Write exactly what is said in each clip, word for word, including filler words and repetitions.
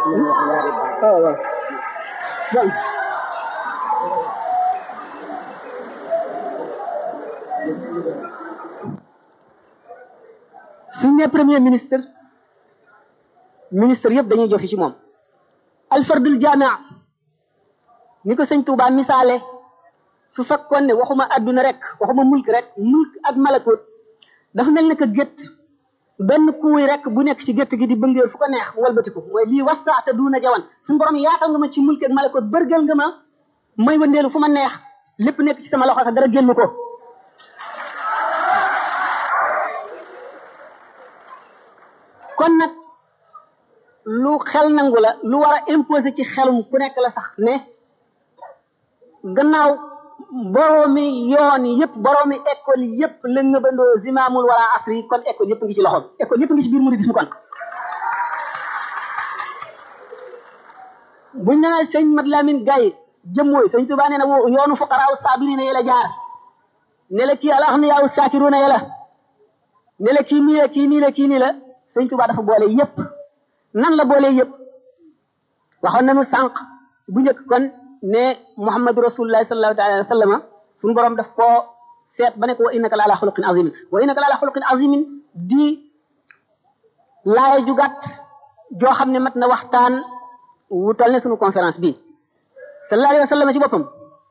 suñ ne premier ministre ministre yëpp dañuy joxe ci moom alfardul jaamia ni ko sëñ Tuubaa misaale su fekkoon ne waxuma adduna rek waxuma mulk rek mulk ak malakut dafa mel ne que gétt benn kuuy rek bu nekk ci gétt gi di bëngeel fu ko neex walbatiku mooy lii wasaata duuna jawan suñu borom yaatal nga ma ci mulk ak malakut bërgal nga ma may wëndeelu fu ma neex lépp nekk ci sama loxo sax dara génn ko kon nag lu xel nangu la lu war a imposer ci xelum ku nekk la sax ne gannaaw boroomi yoon yëpp boroomi école yëpp la ngëbandoo zimaamul wala asri kon école yëpp ngi ci loxoom école yëpp ngi ci biir muridisme kon buñ ne sëñ Mat Lamin Gaye jëmmooy sëñ Tuubaa nee na yoonu fuqaraaw saabiriina yi la jaar ne la kii al axniyaaw saakiruuna yi la ne la kii nii la kii nii la kii nii la sëñ Tuubaa dafa boole yëpp nan la boole yëpp waxoon nañu sànq bu njëkk kon ne Muhammadu Rasulullah sallallahu alayhi wa sallam suñu borom daf koo seet ba ne ko wa innaka la ala xuluqin azimin wa innaka la ala xuluqin azimin di laaya ju gàtt joo xam ne mat na waxtaan wutal ne suñu conférence bi sallallahu alayhi wa sallam ci boppam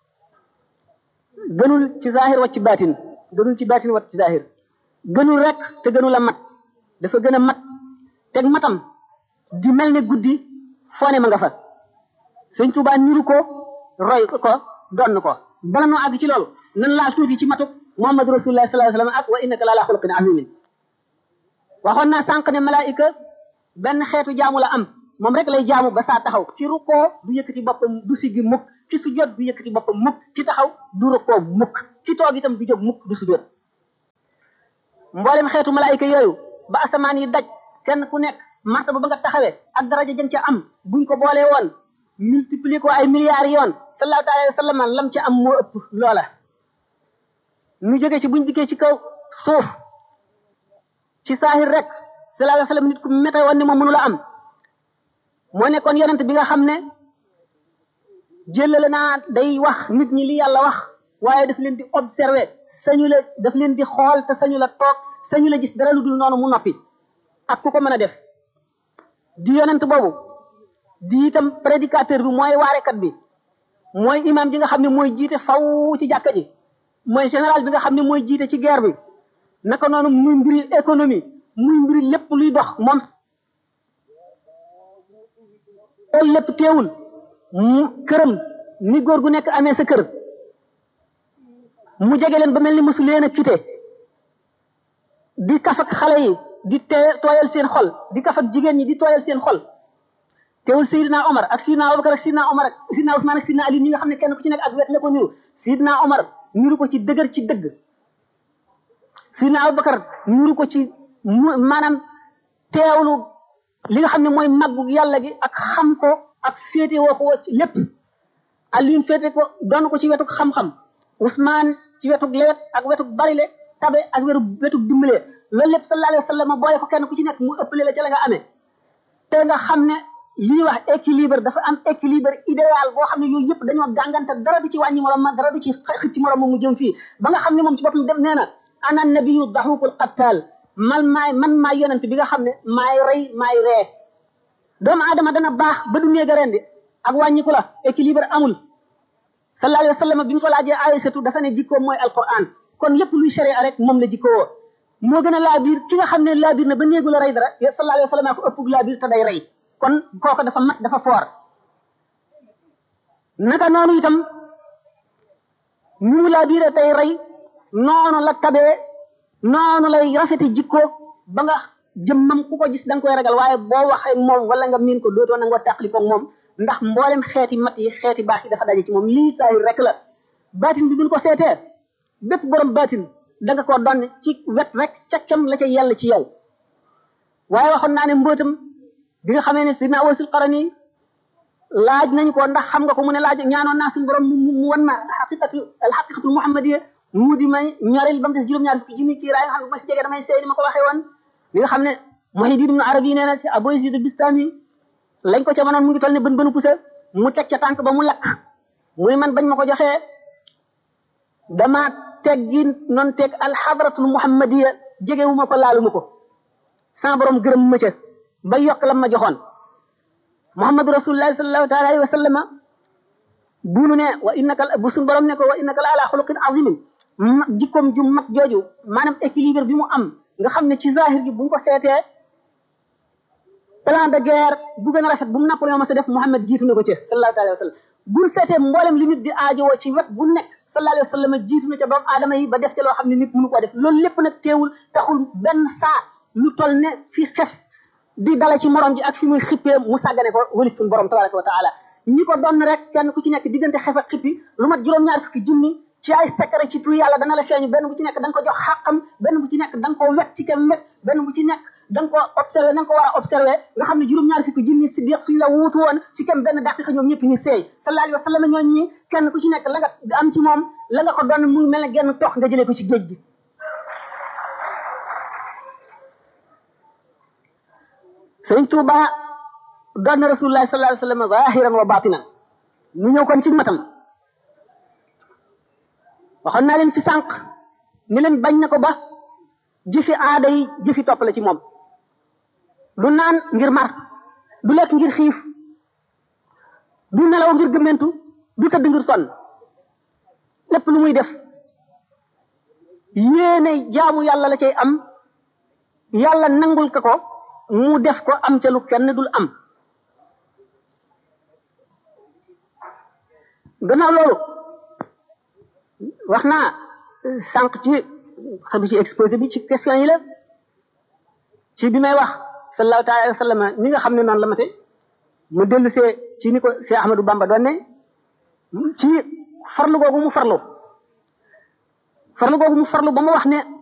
gënul ci zahir wa ci baatin gënul ci baatin wa ci zahir gënul rek te gënul a mat dafa gën a mat teg matam di mel ne guddi foo ne ma nga fa sëñ Tuubaa niru ko roy ko donn ko bala noo àgg ci loolu nan laal tuuti ci matuk Muhammadu Rasulullah sallallahu alayhi wa sallam ak wa innaka la ala xuluqin azimin waxoon naa sànq ne malaayika benn xeetu jaamu la am moom rek lay jaamu ba saa taxaw ki rukkoo du yëkkati boppam du siggi mukk ki sujjóot du yëkkati boppam mukk ki taxaw du rukkoo mukk ki toog itam du jóg mukk du sujjóot mboolem xeetu malaayika yooyu ba asamaan yi daj kenn ku nekk martaba ba nga taxawee ak daraja jën ca am buñ ko boolee woon multiplier ko ay milliards yoon sallallahu alayhi wa sallam lam ca am moo ëpp loola ñu jógee ci buñ dikkee ci kaw suuf ci saahir rek sallallahu alayhi wa sallam nit ku mété woon ne moom mënu la am moo nekkoon yonent bi nga xam ne jëlale naa day wax nit ñi li yàlla wax waaye daf leen di observer sañu la daf leen di xool te sañu la toog sañu la gis dara lu dul noonu mu noppi ak ku ko mën a def di yonent boobu di itam prédicateur bi mooy waarekat bi mooy imam ji nga xam ne mooy jiite faw ci jàkka ji mooy général bi nga xam ne mooy jiite ci guerre bi naka noonu muy mbiri économie muy mbiri lépp luy dox moom loolu lépp teewul mu këram ni góor gu nekk amee sa kër mu jege leen ba mel ni mosu leen a quitté di kaf ak xale yi di te tooyal seen xol di kaf ak jigéen ñi di tooyal seen xol teewul Seydina Omar ak Seydina Abubakar ak Seydina Omar ak Seydina Ousmane ak Seydina Ali ñi nga xam ne kenn ku ci nekk ak wet la ko niru Seydina Omar niru ko ci dëgër ci dëgg Seydina Abubakar niru ko ci maanaam teewlu li nga xam ne mooy màggu yàlla gi ak xam ko ak féete woo ko ci lépp Aliou féete ko doon ko ci wetuk xam-xam Ousmane ci wetuk lewet ak wetuk barile tabe ak wetu wetuk dimbale loolu lépp sallallahu alayhi wa sallam boole ko kenn ku ci nekk mu ëppale la ca la nga amee te nga xam ne li ñuy wax équilibre dafa am équilibre idéal boo xam ne yooyu yëpp dañoo gàngante dara du ci wàññi morom ma dara du ci xëcc ci morom mu jëm fii ba nga xam ne moom ci boppam dem nee na ana nabiyu daxukul qattal man maay man maay yonent bi nga xam ne maay rey maay ree doomu aadama dana baax ba du néega rendi ak wàññiku la équilibre amul sallallahu alayhi wa sallam bi ñu ko laajee Aysatu dafa ne jikkoom mooy alquran kon lépp luy sharia rek moom la jikkoo moo gën a laa biir ki nga xam ne laa biir na ba néegu la rey dara sallallahu alayhi wa sallam ko ëpp laa biir te day rey kon kooku dafa mat dafa foor naka noonu itam ñu mu laa biire tey rey noonu la tabee noonu lay rafeti jikko ba nga jëmmam ku ko gis da nga koy ragal waaye boo waxee moom wala nga miin ko dootoo na nga tàqali ko moom ndax mboolem xeeti mat yi xeeti baax yi dafa daje ci moom lii saahir rek la baatin bi buñ ko seetee bépp borom baatin da nga ko doon ci wet rek ca kem la ca yàlla ci yow waaye waxoon naa ne mbootam bi nga xamee ne sidna Uwaysul Qarani laaj nañ ko ndax xam nga ko mu ne laaj ñaanoon naa suñu borom mu wan ma xaqiqatu al xaqiqatul muhammadiyya mu di may ñoreel ba mu des juróom-ñaar fukki junni kii raay nga xam ne bu ma si jegee damay seey ni ma ko waxee woon li nga xam ne Muhyiddin Ibn Arabi nee na si Abu Yazid Bistami lañ ko ca mënoon mu ngi toll ne bën bënu pusa mu teg ca tànk ba mu lakk muy man bañ ma ko joxee dama teggi noonu teg alxadratul muhammadiya jegewuma ko laaluma ko sama borom gërëm ma ca ba yokk lam ma joxoon muhammadu rasulullahi sallallahu taala alayhi wa sallama bunu ne wa innaka bu suñ borom ne ko wa innaka la ala xuluqin azimin jikkoom ju mag jooju maanaam équilibre bi mu am nga xam ne ci zahir bi bu ñu ko seetee plan de guerre bu gën a rafet bu mu Napoléon ma sa def Muhammad jiitu na ko ci sallallahu alayhi wa sallam bu ñu seetee mboolem li nit di aajowoo ci wet bu nekk sallallahu alayhi wa sallam jiitu na ca doomu aadama yi ba def ca loo xam ne nit mënu ko def loolu lépp nag teewul taxul benn saa lu toll ne fi xef di dala ci morom ji ak fi muy xippee mu sàggane ko wëlis suñu borom tabaraka wa taala ñi ko doon rek kenn ku ci nekk diggante xef ak xippi lu mat juróom-ñaar fukki junni ci ay secret ci tur yàlla dana la feeñu benn bu ci nekk da nga ko jox xàqam benn bu ci nekk da nga ko wet ci kem wet benn bu ci nekk da nga ko observé na nga ko war a observé nga xam ne juróom-ñaar fukki junni siddiq suñ la wuutu woon ci kem benn daqiqa ñoom ñëpp ñu seey sallallahu alayhi wa sallam ñooñu ñi kenn ku ci nekk la nga am ci moom la nga ko doon mu mel ne genn tox nga jëlee ko ci géej gi sëriñ Tuuba doon na rasulullahi sallallahu alayhi wa sallam zahiran wa batinan ñu ñëw kon ci matam waxoon naa leen fi sànq ni leen bañ na ko ba jëfi aada yi jëfi topp la ci moom du naan ngir mar du lekk ngir xiif du nelaw ngir gëmmentu du tëdd ngir sonn lépp lu muy def yéene jaamu yàlla la cay am yàlla nangul ka ko mu def ko am ca lu kenn dul am gannaaw loolu wax naa sànq ci xam ci exposé bi ci question yi la ci bi may wax sallallahu taala alayhi wa sallam ni nga xam ne noonu la mate mu dellu see ci ni ko Cheikh Ahmadou Bamba doon ne ci farlu googu mu farlu farlu googu mu farlu ba mu wax ne